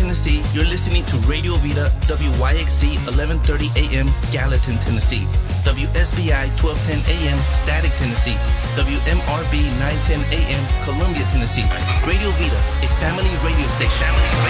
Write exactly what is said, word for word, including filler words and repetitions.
Tennessee, you're listening to Radio Vida, W Y X C eleven thirty A M, Gallatin, Tennessee. W S B I twelve ten A M, Static, Tennessee. W M R B nine ten A M, Columbia, Tennessee. Radio Vida, a family radio station.